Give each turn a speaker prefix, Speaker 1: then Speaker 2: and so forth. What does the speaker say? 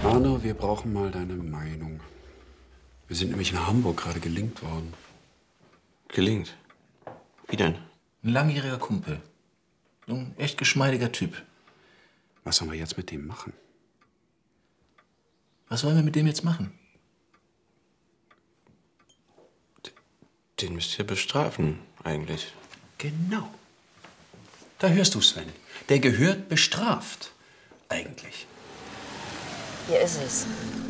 Speaker 1: Arno, wir brauchen mal deine Meinung. Wir sind nämlich in Hamburg gerade gelingt worden.
Speaker 2: Gelingt? Wie denn?
Speaker 3: Ein langjähriger Kumpel. So ein echt geschmeidiger Typ.
Speaker 1: Was sollen wir jetzt mit dem machen?
Speaker 3: Was wollen wir mit dem jetzt machen?
Speaker 2: Den müsst ihr bestrafen, eigentlich.
Speaker 1: Genau. Da hörst du, Sven. Der gehört bestraft. Eigentlich.
Speaker 4: Hier ist es.